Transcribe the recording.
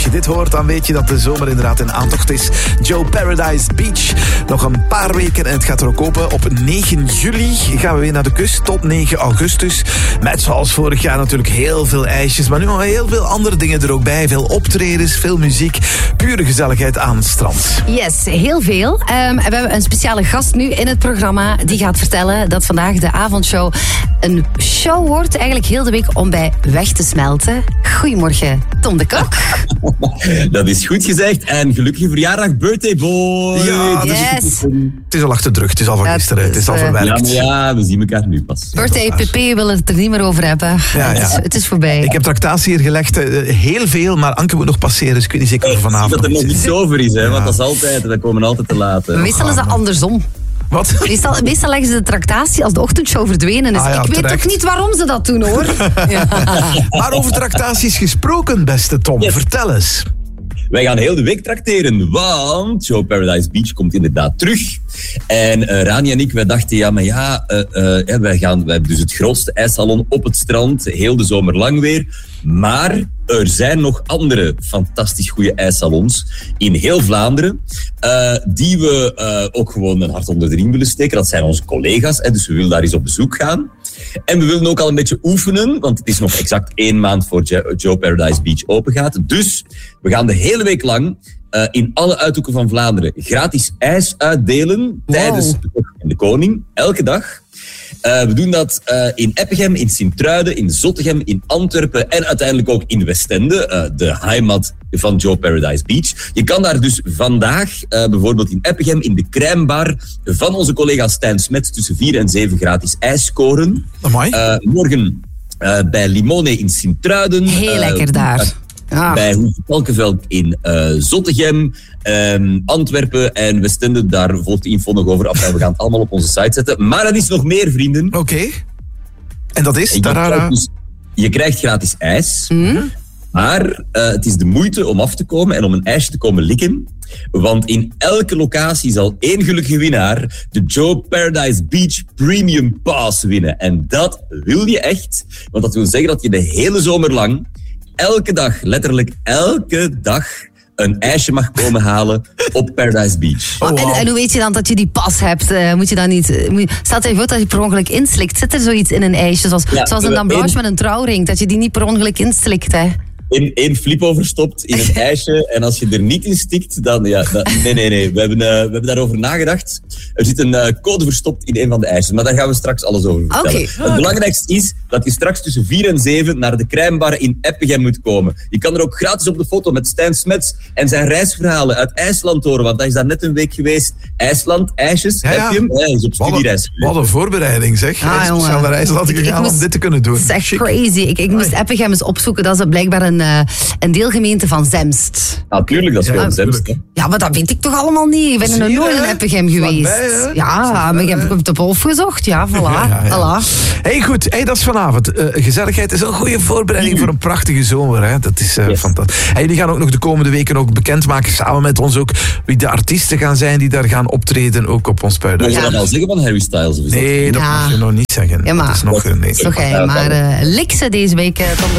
je dit hoort, dan weet je dat de zomer inderdaad in aantocht is. Joe Paradise Beach. Nog een paar weken en het gaat er ook open. Op 9 juli gaan we weer naar de kust tot 9 augustus. Met zoals vorig jaar natuurlijk heel veel ijsjes, maar nu al heel veel andere dingen er ook bij. Veel optredens, veel muziek. Pure gezelligheid aan het strand. Yes, heel veel. We hebben een speciale gast nu in het programma. Die gaat vertellen dat vandaag de avondshow een show wordt. Eigenlijk heel de week om bij weg te smelten. Goedemorgen, Tom de Kok. Dat is goed gezegd. En gelukkige verjaardag, birthday boy. Ja, yes. Het is al achter de rug. Het is al van gisteren. Het is al verwerkt. Ja, we zien elkaar nu pas. Birthday PP wil het er niet meer over hebben. Ja. Het is voorbij. Ik heb tractatie hier gelegd. Heel veel, maar Anke moet nog passeren. Dus ik weet niet zeker of vanavond Dat er nog niets over is, hè, Ja. want dat is altijd. Dat komen altijd te laat. Hè. Meestal is dat andersom. Wat? Meestal leggen ze de tractatie als de ochtendshow verdwenen is. Ah ja, ik weet terecht. toch niet waarom ze dat doen, hoor. Ja. Maar over tractaties gesproken, beste Tom. Yes. Vertel eens. Wij gaan heel de week trakteren, want Joe Paradise Beach komt inderdaad terug. En Rani en ik, wij dachten, wij hebben dus het grootste ijssalon op het strand, heel de zomer lang weer. Maar er zijn nog andere fantastisch goede ijssalons in heel Vlaanderen, die we ook gewoon een hart onder de riem willen steken. Dat zijn onze collega's, dus we willen daar eens op bezoek gaan. En we willen ook al een beetje oefenen, want het is nog exact 1 maand voor Joe Paradise Beach open gaat. Dus we gaan de hele week lang in alle uithoeken van Vlaanderen gratis ijs uitdelen tijdens de Koning, elke dag. We doen dat in Eppegem, in Sint-Truiden, in Zottegem, in Antwerpen en uiteindelijk ook in Westende, de heimat van Joe Paradise Beach. Je kan daar dus vandaag, bijvoorbeeld in Eppegem, in de crèmebar van onze collega Stijn Smets tussen 4 en 7 gratis ijs scoren. Amai. Morgen bij Limone in Sint-Truiden. Heel lekker daar. Ja. Bij Hoeve Valkenveld in Zottegem, Antwerpen en Westende. Daar volgt de info nog over af. We gaan het allemaal op onze site zetten. Maar er is nog meer, vrienden. Oké. En dat is? Je krijgt gratis ijs. Maar het is de moeite om af te komen en om een ijsje te komen likken. Want in elke locatie zal 1 gelukkige winnaar de Joe Paradise Beach Premium Pass winnen. En dat wil je echt. Want dat wil zeggen dat je de hele zomer lang elke dag, letterlijk elke dag, een ijsje mag komen halen op Paradise Beach. Oh, wow. En hoe weet je dan dat je die pas hebt? Moet je dan niet... Stel je voor dat je per ongeluk inslikt. Zit er zoiets in een ijsje? Zoals een dame blanche met een trouwring. Dat je die niet per ongeluk inslikt, hè? Eén flip-over stopt in een ijsje en als je er niet in stikt, dan... Nee. We hebben daarover nagedacht. Er zit een code verstopt in een van de ijsjes, maar daar gaan we straks alles over vertellen. Okay. Het belangrijkste is dat je straks tussen 4 en 7 naar de crèmebar in Eppegem moet komen. Je kan er ook gratis op de foto met Stijn Smets en zijn reisverhalen uit IJsland horen, want hij is daar net een week geweest. IJsland, ijsjes, heb je hem? Hij is op studiereis. Wat een voorbereiding, zeg. Hij is speciaal naar IJsland gegaan om dit te kunnen doen. Het is echt crazy. Ik moest Eppegem eens opzoeken. Dat is blijkbaar een deelgemeente van Zemst. Natuurlijk, dat is gewoon Zemst. Ja, maar dat weet ik toch allemaal niet. Ik ben er nog nooit in Eppegem geweest. Maar ik heb het op opgezocht. Ja, voilà. Voilà. Hey, goed. Hey, dat is vanavond. Gezelligheid is een goede voorbereiding voor een prachtige zomer. Hè? Dat is fantastisch. Hey, jullie gaan ook nog de komende weken ook bekendmaken, samen met ons ook, wie de artiesten gaan zijn die daar gaan optreden, ook op ons Paradise. Wil je dat al zeggen van Harry Styles? Of is Nee, dat mag je nog niet zeggen. Ja, maar dat is nog... maar lik ze deze week, Tom de